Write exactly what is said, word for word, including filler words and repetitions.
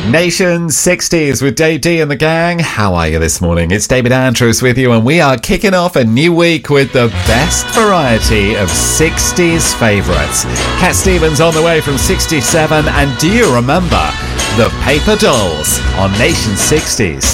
Nation sixties with Dave D and the gang. How are you this morning? It's David Andrews with you, and we are kicking off a new week with the best variety of sixties favourites. Cat Stevens on the way from sixty-seven, and do you remember the Paper Dolls on Nation sixties?